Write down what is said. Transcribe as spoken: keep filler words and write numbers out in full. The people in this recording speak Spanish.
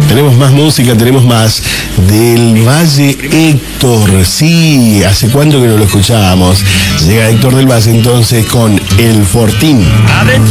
Tenemos más música, tenemos más del Valle Héctor. Sí, ¿hace cuánto que no lo escuchábamos? Llega Héctor del Valle entonces con El Fortín.